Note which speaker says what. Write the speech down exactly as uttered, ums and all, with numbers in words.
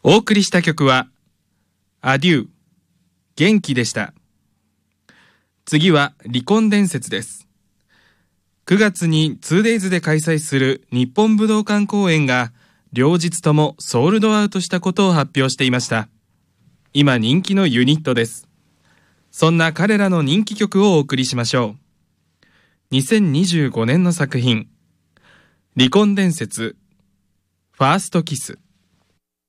Speaker 1: お送りした曲はアデュー元気でした。次は離婚伝説です。くがつに ツーデイズ で開催する日本武道館公演が両日ともソールドアウトしたことを発表していました。今人気のユニットです。そんな彼らの人気曲をお送りしましょう。にせんにじゅうごねんの作品、離婚伝説ファーストキス。